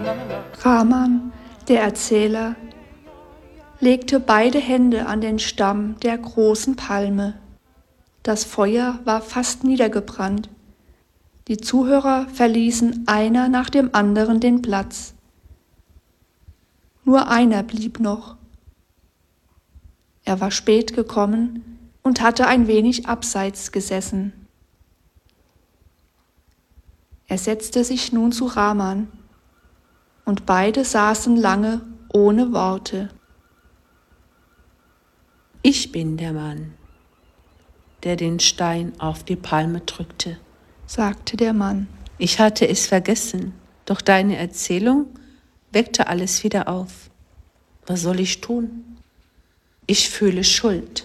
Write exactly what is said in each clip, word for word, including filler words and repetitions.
Rahman, der Erzähler, legte beide Hände an den Stamm der großen Palme. Das Feuer war fast niedergebrannt. Die Zuhörer verließen einer nach dem anderen den Platz. Nur einer blieb noch. Er war spät gekommen und hatte ein wenig abseits gesessen. Er setzte sich nun zu Rahman, und beide saßen lange ohne Worte. Ich bin der Mann, der den Stein auf die Palme drückte, sagte der Mann. Ich hatte es vergessen, doch deine Erzählung weckte alles wieder auf. Was soll ich tun? Ich fühle Schuld.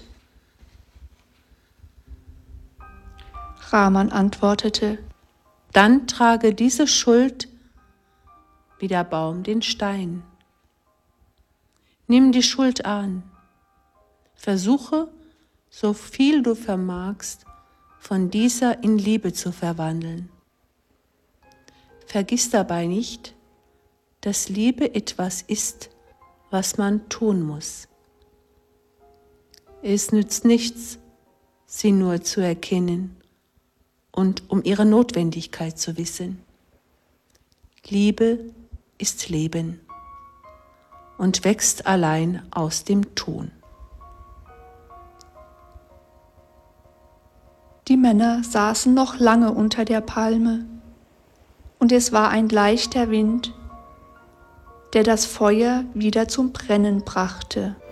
Rahman antwortete, dann trage diese Schuld wie der Baum den Stein. Nimm die Schuld an. Versuche, so viel du vermagst, von dieser in Liebe zu verwandeln. Vergiss dabei nicht, dass Liebe etwas ist, was man tun muss. Es nützt nichts, sie nur zu erkennen und um ihre Notwendigkeit zu wissen. Liebe ist Leben und wächst allein aus dem Tun. Die Männer saßen noch lange unter der Palme, und es war ein leichter Wind, der das Feuer wieder zum Brennen brachte.